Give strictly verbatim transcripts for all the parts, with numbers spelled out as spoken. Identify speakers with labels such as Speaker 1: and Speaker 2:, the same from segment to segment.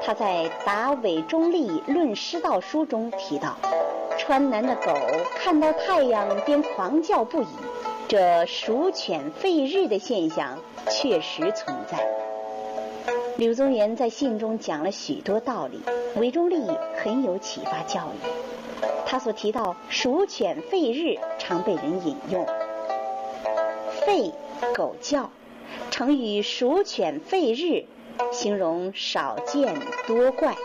Speaker 1: 他在《答韦中立论师道书》中提到，川南的狗看到太阳便狂叫不已，这鼠犬吠日的现象确实存在。柳宗元在信中讲了许多道理，韦中立很有启发教育。他所提到鼠犬吠日常被人引用，吠狗叫，成语鼠犬吠日，形容少见多怪。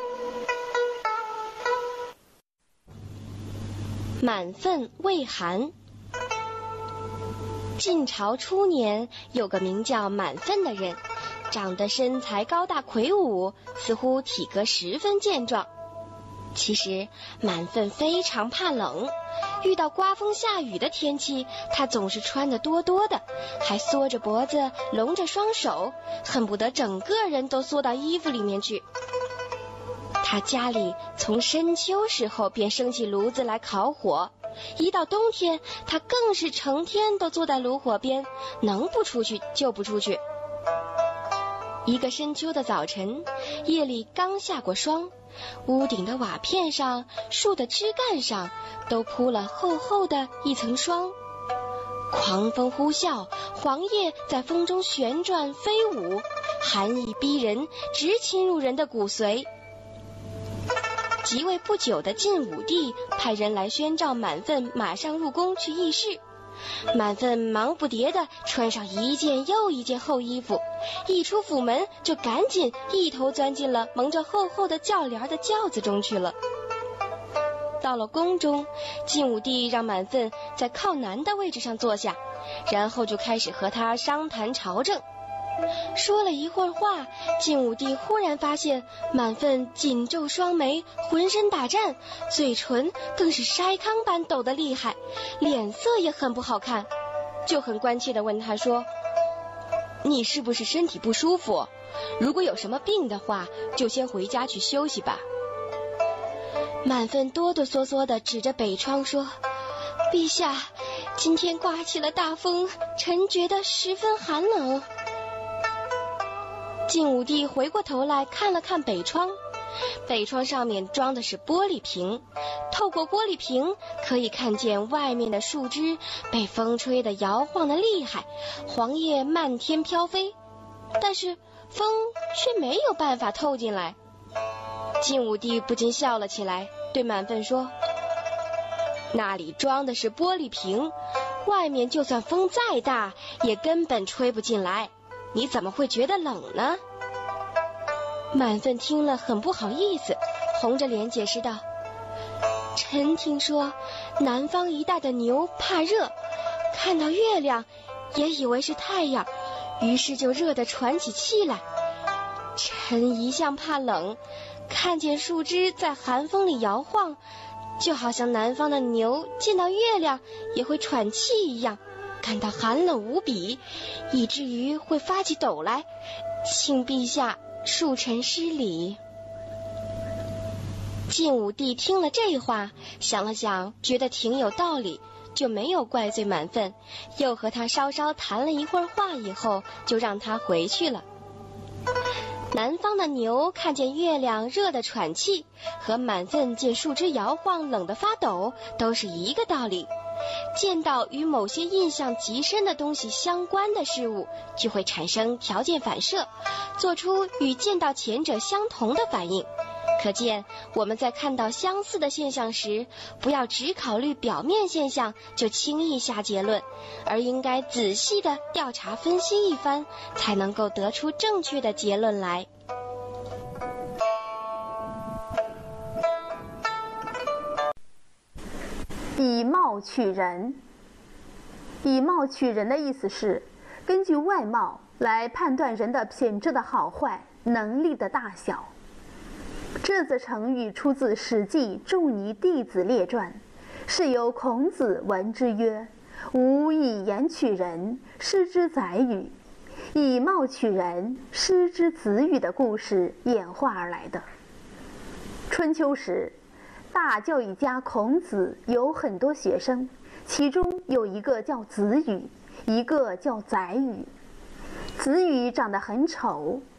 Speaker 2: 满分畏寒。晋朝初年，有个名叫满分的人，长得身材高大魁梧，似乎体格十分健壮。其实满分非常怕冷，遇到刮风下雨的天气，他总是穿得多多的，还缩着脖子，拢着双手，恨不得整个人都缩到衣服里面去。他家里从深秋时候便生起炉子来烤火，一到冬天，他更是成天都坐在炉火边，能不出去就不出去。一个深秋的早晨，夜里刚下过霜，屋顶的瓦片上、树的枝干上都铺了厚厚的一层霜。狂风呼啸，黄叶在风中旋转飞舞，寒意逼人，直侵入人的骨髓。即位不久的晋武帝派人来宣召满分马上入宫去议事。满分忙不迭地穿上一件又一件厚衣服，一出府门就赶紧一头钻进了蒙着厚厚的轿帘的轿子中去了。到了宫中，晋武帝让满分在靠南的位置上坐下，然后就开始和他商谈朝政。说了一会儿话，晋武帝忽然发现满分紧皱双眉，浑身打颤，嘴唇更是筛糠般抖得厉害，脸色也很不好看，就很关切地问他说：你是不是身体不舒服？如果有什么病的话，就先回家去休息吧。满分哆哆嗦嗦地指着北窗说：陛下，今天刮起了大风，臣觉得十分寒冷。晋武帝回过头来看了看北窗，北窗上面装的是玻璃瓶，透过玻璃瓶可以看见外面的树枝被风吹得摇晃得厉害，黄叶漫天飘飞，但是风却没有办法透进来。晋武帝不禁笑了起来，对满分说：那里装的是玻璃瓶，外面就算风再大也根本吹不进来，你怎么会觉得冷呢？满分听了很不好意思，红着脸解释道：臣听说南方一带的牛怕热，看到月亮也以为是太阳，于是就热得喘起气来。臣一向怕冷，看见树枝在寒风里摇晃，就好像南方的牛见到月亮也会喘气一样，感到寒冷无比，以至于会发起抖来，请陛下恕臣失礼。晋武帝听了这话，想了想，觉得挺有道理，就没有怪罪满分，又和他稍稍谈了一会儿话以后，就让他回去了。南方的牛看见月亮热得喘气，和满分见树枝摇晃冷得发抖，都是一个道理。见到与某些印象极深的东西相关的事物，就会产生条件反射，做出与见到前者相同的反应。可见我们在看到相似的现象时，不要只考虑表面现象就轻易下结论，而应该仔细地调查分析一番，才能够得出正确的结论来。
Speaker 3: 以貌取人。以貌取人的意思是根据外貌来判断人的品质的好坏、能力的大小。这则成语出自《史记·仲尼弟子列传》，是由孔子闻之曰：吾以言取人，失之宰予；以貌取人，失之子羽的故事演化而来的。春秋时，大教育家孔子有很多学生，其中有一个叫子羽，一个叫宰予。子羽长得很丑，